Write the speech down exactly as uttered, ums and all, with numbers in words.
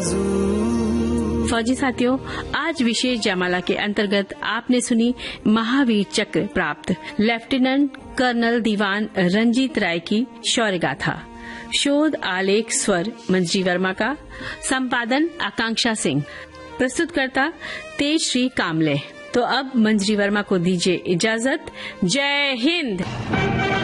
फौजी साथियों, आज विशेष जयमाला के अंतर्गत आपने सुनी महावीर चक्र प्राप्त लेफ्टिनेंट कर्नल दीवान रंजीत राय की शौर्य गाथा। शोध आलेख स्वर मंजरी वर्मा का, संपादन आकांक्षा सिंह, प्रस्तुतकर्ता तेजश्री कामले। तो अब मंजरी वर्मा को दीजिए इजाजत। जय हिंद।